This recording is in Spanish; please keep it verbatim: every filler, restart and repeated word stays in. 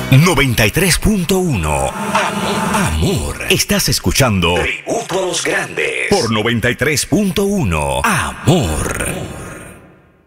noventa y tres punto uno. Amor. Estás escuchando Tributo a los Grandes por noventa y tres punto uno. Amor.